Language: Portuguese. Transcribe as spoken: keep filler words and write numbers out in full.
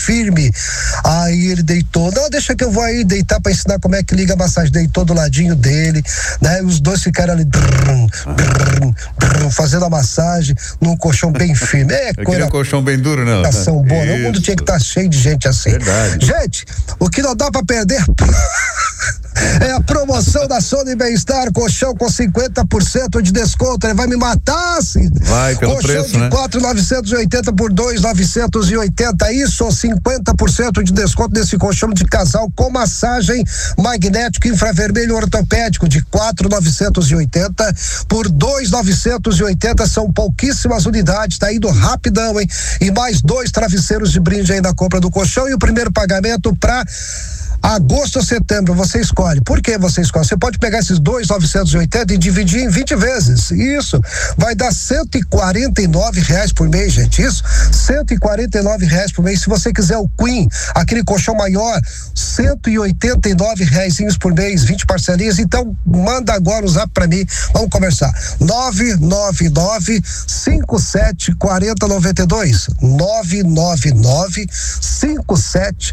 firme. Aí ele deitou, não, deixa que eu vou aí deitar pra ensinar como é que liga a massagem. Deitou do ladinho dele, né? Os dois ficaram ali brum, brum, brum, fazendo a massagem num colchão bem firme. É, eu queria um colchão bem duro, não. Ação boa, o mundo tinha que estar cheio de gente assim. Verdade. Gente, o que não dá pra perder é a promoção da Sony Bem-Estar, colchão com cinquenta por cento de desconto. Ele vai me matar, assim. Vai, pelo colchão preço, de né? quatro mil novecentos e oitenta por dois mil novecentos e oitenta. Isso, cinquenta por cento de desconto desse colchão de casal com massagem magnético infravermelho ortopédico de quatro mil novecentos e oitenta por dois mil novecentos e oitenta. São pouquíssimas unidades, tá indo rapidão, hein? E mais dois travesseiros de brinde aí na compra do colchão, e o primeiro pagamento pra agosto ou setembro, você escolhe. Por que você escolhe? Você pode pegar esses dois mil novecentos e oitenta e dividir em vinte vezes. Isso. Vai dar cento e quarenta e nove reais por mês, gente. Isso. cento e quarenta e nove reais por mês. Se você quiser o Queen, aquele colchão maior, cento e oitenta e nove reais por mês, vinte parcelinhas. Então, manda agora o zap pra mim. Vamos conversar. nove nove nove, cinco sete, quatro zero nove dois. nove nove nove, cinco sete,